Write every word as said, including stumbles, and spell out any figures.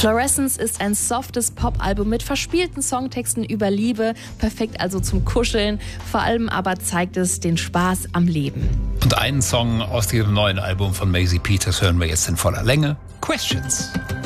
Fluorescence ist ein softes Pop-Album mit verspielten Songtexten über Liebe, perfekt also zum Kuscheln. Vor allem aber zeigt es den Spaß am Leben. Und einen Song aus diesem neuen Album von Maisie Peters hören wir jetzt in voller Länge: Questions.